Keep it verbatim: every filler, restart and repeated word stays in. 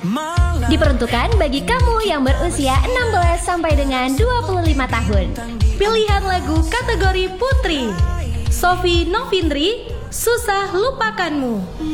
Diperuntukkan bagi kamu yang berusia enam belas sampai dengan dua puluh lima tahun. Pilihan lagu kategori Putri, Sofi Novindri, Susah Lupakanmu.